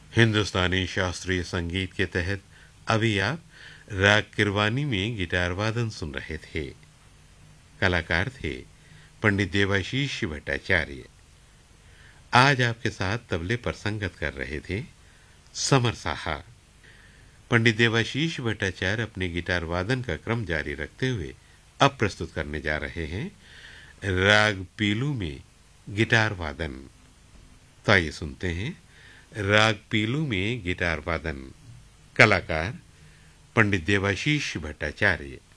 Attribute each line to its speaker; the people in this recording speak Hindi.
Speaker 1: हिंदुस्तानी शास्त्रीय संगीत के तहत अभी आप राग किरवानी में गिटार वादन सुन रहे थे। कलाकार थे पंडित देवाशीष भट्टाचार्य। आज आपके साथ तबले पर संगत कर रहे थे समर साहा। पंडित देवाशीष भट्टाचार्य अपने गिटार वादन का क्रम जारी रखते हुए अब प्रस्तुत करने जा रहे हैं राग पीलू में गिटार वादन। तो आइए सुनते हैं राग पीलू में गिटार वादन। कलाकार पंडित देवाशीष भट्टाचार्य।